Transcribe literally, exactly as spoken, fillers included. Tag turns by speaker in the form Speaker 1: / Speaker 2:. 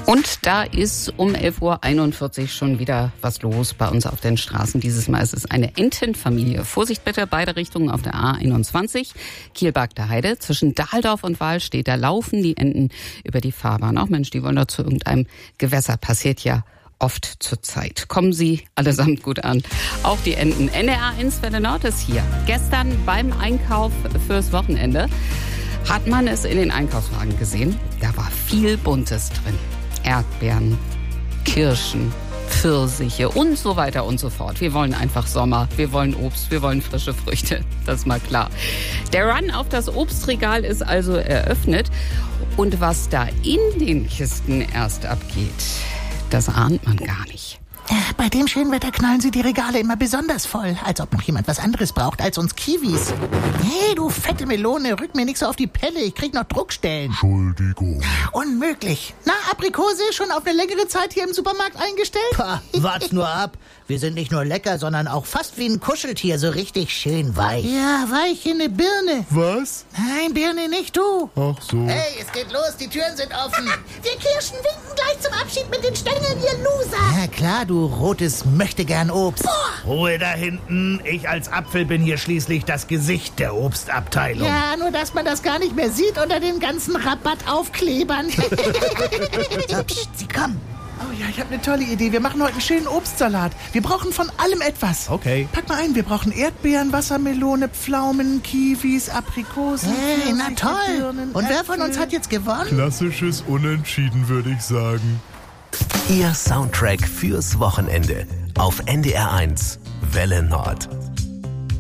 Speaker 1: Und da ist um elf Uhr einundvierzig schon wieder was los bei uns auf den Straßen. Dieses Mal ist es eine Entenfamilie. Vorsicht bitte, beide Richtungen auf der A einundzwanzig. Kiel-Bagder Heide. Zwischen Dahldorf und Wahl steht, da laufen die Enten über die Fahrbahn. Auch Mensch, die wollen da zu irgendeinem Gewässer. Passiert ja oft zur Zeit. Kommen Sie allesamt gut an. Auch die Enten. N D R eins Welle Nord ist hier. Gestern beim Einkauf fürs Wochenende hat man es in den Einkaufswagen gesehen. Da war viel Buntes drin. Erdbeeren, Kirschen, Pfirsiche und so weiter und so fort. Wir wollen einfach Sommer, wir wollen Obst, wir wollen frische Früchte, das ist mal klar. Der Run auf das Obstregal ist also eröffnet. Und was da in den Kisten erst abgeht, das ahnt man gar nicht.
Speaker 2: Bei dem schönen Wetter knallen sie die Regale immer besonders voll, als ob noch jemand was anderes braucht als uns Kiwis. Hey, du fette Melone, rück mir nicht so auf die Pelle, ich krieg noch Druckstellen.
Speaker 3: Entschuldigung.
Speaker 2: Unmöglich. Na, Aprikose, schon auf eine längere Zeit hier im Supermarkt eingestellt?
Speaker 4: Pah, wart's nur ab. Wir sind nicht nur lecker, sondern auch fast wie ein Kuscheltier, so richtig schön weich.
Speaker 2: Ja, weich in eine Birne.
Speaker 3: Was?
Speaker 2: Nein, Birne, nicht du.
Speaker 3: Ach so.
Speaker 4: Hey, es geht los, die Türen sind offen.
Speaker 2: Wir Kirschen winken gleich zum Abschied mit den Stängeln, ihr Loser.
Speaker 4: Ja klar, du rotes Möchtegern-Obst.
Speaker 5: Ruhe da hinten. Ich als Apfel bin hier schließlich das Gesicht der Obstabteilung.
Speaker 2: Ja, nur dass man das gar nicht mehr sieht unter den ganzen Rabattaufklebern.
Speaker 4: So, pst, sie kommen.
Speaker 6: Oh ja, ich habe eine tolle Idee. Wir machen heute einen schönen Obstsalat. Wir brauchen von allem etwas.
Speaker 5: Okay.
Speaker 6: Pack mal ein, wir brauchen Erdbeeren, Wassermelone, Pflaumen, Kiwis, Aprikosen.
Speaker 2: Hey, na
Speaker 6: Pfirsiche,
Speaker 2: toll.
Speaker 6: Birnen,
Speaker 2: Und wer von
Speaker 6: Äpfel.
Speaker 2: uns hat jetzt gewonnen?
Speaker 3: Klassisches Unentschieden, würde ich sagen.
Speaker 7: Ihr Soundtrack fürs Wochenende auf N D R eins Welle Nord.